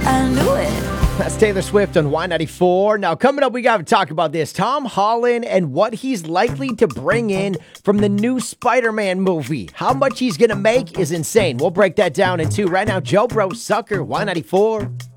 I knew it. That's Taylor Swift on Y94. Now, coming up, we got to talk about this. Tom Holland and what he's likely to bring in from the new Spider-Man movie. How much he's going to make is insane. We'll break that down in two. Right now, Joe Bro Sucker, Y94.